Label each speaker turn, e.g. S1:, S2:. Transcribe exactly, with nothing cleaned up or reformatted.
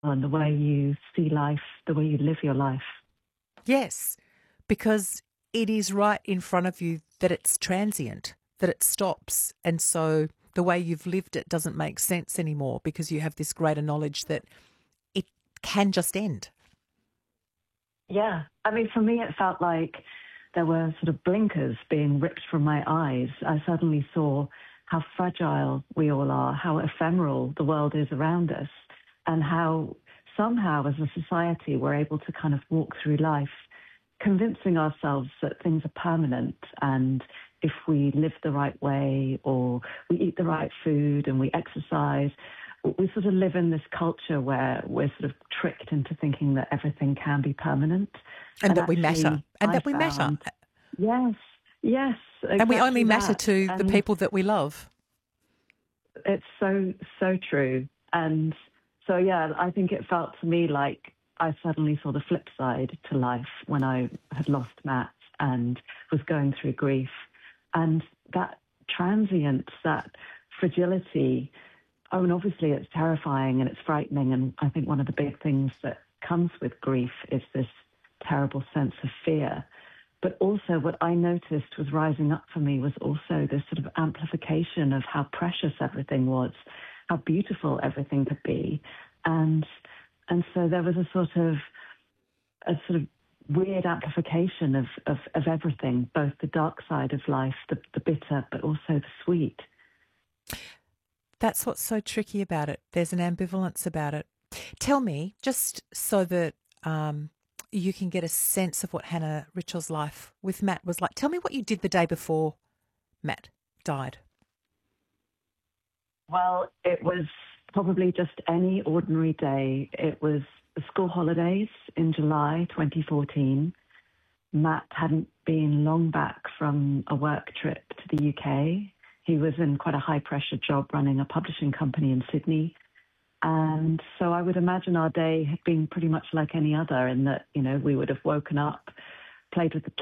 S1: and the way you see life, the way you live your life.
S2: Yes, because it is right in front of you that it's transient, that it stops. And so the way you've lived it doesn't make sense anymore because you have this greater knowledge that it can just end.
S1: Yeah. I mean, for me, it felt like there were sort of blinkers being ripped from my eyes. I suddenly saw how fragile we all are, how ephemeral the world is around us, and how somehow as a society we're able to kind of walk through life convincing ourselves that things are permanent, and if we live the right way or we eat the right food and we exercise, we sort of live in this culture where we're sort of tricked into thinking that everything can be permanent.
S2: And,
S1: And
S2: that we matter.
S1: actually,
S2: And
S1: I
S2: that we matter.
S1: found, yes, yes,
S2: And we only
S1: exactly
S2: matter
S1: that.
S2: to the
S1: And
S2: people that we love.
S1: it's so, so true. And so, yeah, I think it felt to me like I suddenly saw the flip side to life when I had lost Matt and was going through grief. And that transience, that fragility, I mean, obviously it's terrifying and it's frightening. And I think one of the big things that comes with grief is this terrible sense of fear. But also what I noticed was rising up for me was also this sort of amplification of how precious everything was, how beautiful everything could be. And and so there was a sort of a sort of weird amplification of, of, of everything, both the dark side of life, the, the bitter, but also the sweet.
S2: That's what's so tricky about it. There's an ambivalence about it. Tell me, just so that um, you can get a sense of what Hannah Ritchell's life with Matt was like. Tell me what you did the day before Matt died.
S1: Well, it was probably just any ordinary day. It was the school holidays in July twenty fourteen. Matt hadn't been long back from a work trip to the U K. He was in quite a high-pressure job running a publishing company in Sydney. And so I would imagine our day had been pretty much like any other in that, you know, we would have woken up, played with the